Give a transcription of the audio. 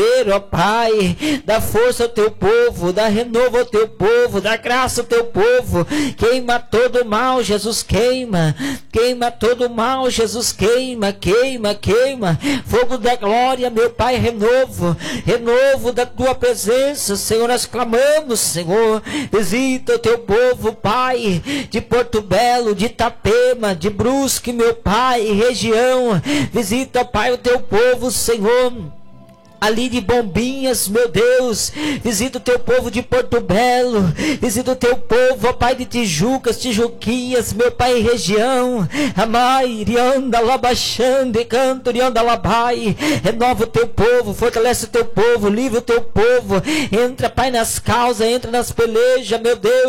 poder, ó Pai. Dá força ao teu povo, dá renovo ao teu povo, dá graça ao teu povo. Queima todo o mal, Jesus, queima. Queima todo o mal, Jesus, queima, queima, queima. Fogo da glória, meu Pai, renovo. Renovo da tua presença, Senhor, nós clamamos, Senhor. Visita o teu povo, Pai, de Porto Belo, de Itapema, de Brusque, meu Pai, região. Visita, Pai, o teu povo, Senhor, ali de Bombinhas, meu Deus. Visita o teu povo de Porto Belo. Visita o teu povo, ó Pai, de Tijucas, Tijuquinhas, meu Pai, região. Amai, rianda, labaxande, canto, rianda, labai. Renova o teu povo, fortalece o teu povo, livra o teu povo. Entra, Pai, nas causas, entra nas pelejas, meu Deus.